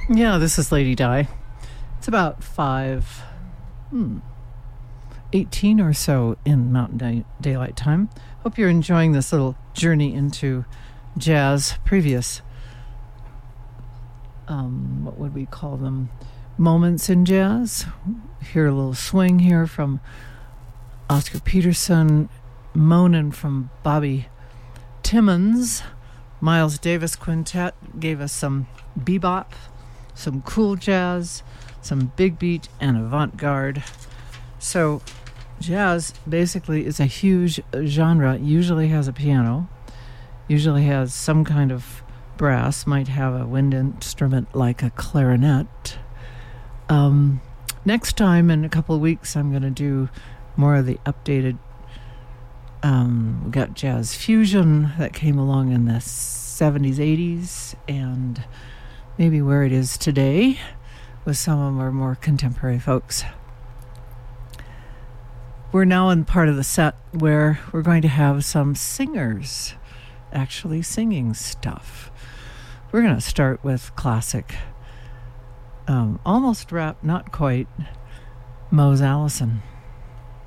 Yeah, this is Lady Di. It's about 5:18 or so in Mountain Daylight Time. Hope you're enjoying this little journey into jazz. Previous, what would we call them? Moments in jazz. Hear a little swing here from Oscar Peterson, moaning from Bobby Timmons. Miles Davis Quintet gave us some bebop, some cool jazz, some big beat, and avant-garde. So jazz basically is a huge genre. Usually has a piano, usually has some kind of brass, might have a wind instrument like a clarinet. Next time, in a couple of weeks, I'm going to do more of the updated. We got jazz fusion that came along in the 70s, 80s, and maybe where it is today with some of our more contemporary folks. We're now in part of the set where we're going to have some singers actually singing stuff. We're going to start with classic, almost rap, not quite, Mose Allison.